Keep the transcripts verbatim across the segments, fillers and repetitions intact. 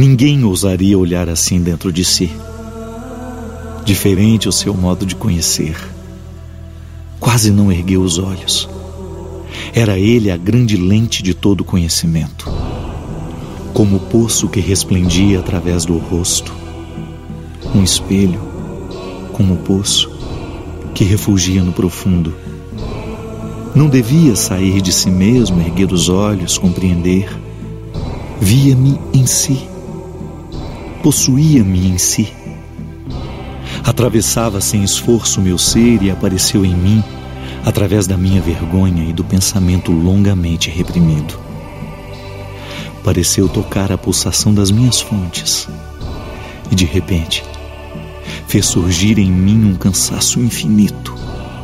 Ninguém ousaria olhar assim dentro de si. Diferente o seu modo de conhecer. Quase não ergueu os olhos. Era ele a grande lente de todo conhecimento, como o poço que resplendia através do rosto, um espelho, como o poço que refugia no profundo. Não devia sair de si mesmo, erguer os olhos, compreender. Via-me em si, possuía-me em si. Atravessava sem esforço meu ser e apareceu em mim através da minha vergonha e do pensamento longamente reprimido. Pareceu tocar a pulsação das minhas fontes e, de repente, fez surgir em mim um cansaço infinito.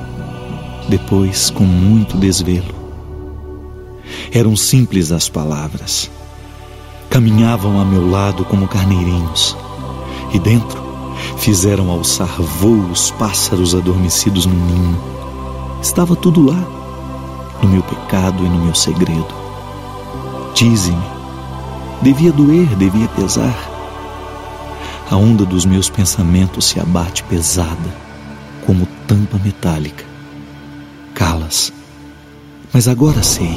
Depois, com muito desvelo. Eram simples as palavras. Caminhavam a meu lado como carneirinhos e dentro fizeram alçar voos pássaros adormecidos no ninho. Estava tudo lá, no meu pecado e no meu segredo. Dize-me, devia doer, devia pesar. A onda dos meus pensamentos se abate pesada, como tampa metálica. Calas, mas agora sei.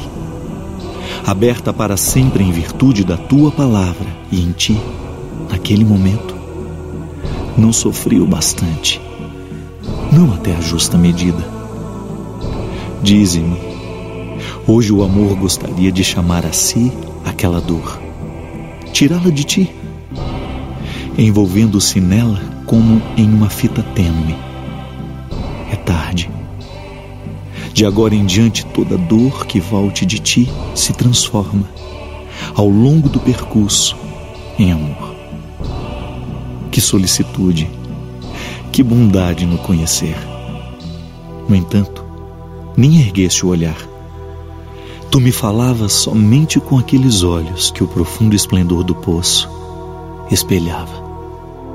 Aberta para sempre em virtude da tua palavra, e em ti, naquele momento, não sofri o bastante, não até a justa medida. Dize-me, hoje o amor gostaria de chamar a si aquela dor, tirá-la de ti, envolvendo-se nela como em uma fita tênue. É tarde. De agora em diante, toda dor que volte de ti se transforma, ao longo do percurso, em amor. Que solicitude, que bondade no conhecer. No entanto, nem ergueste o olhar. Tu me falavas somente com aqueles olhos que o profundo esplendor do poço espelhava.